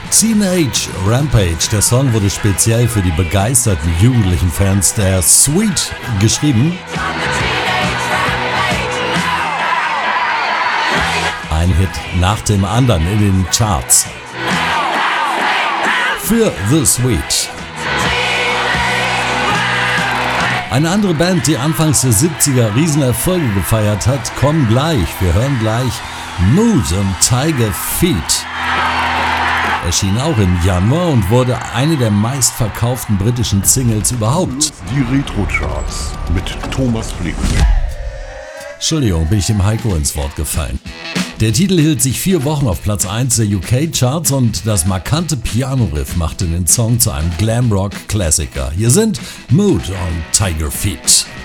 Teenage Rampage, der Song wurde speziell für die begeisterten jugendlichen Fans der Sweet geschrieben. Ein Hit nach dem anderen in den Charts. Für The Sweet. Eine andere Band, die anfangs der 70er Riesenerfolge gefeiert hat, kommen gleich. Wir hören gleich Mood und Tiger Feet. Erschien auch im Januar und wurde eine der meistverkauften britischen Singles überhaupt. Die Retro-Charts mit Thomas Flink. Entschuldigung, bin ich dem Heiko ins Wort gefallen. Der Titel hielt sich 4 Wochen auf Platz 1 der UK-Charts und das markante Piano-Riff machte den Song zu einem Glam-Rock-Klassiker. Hier sind Mood und Tiger Feet.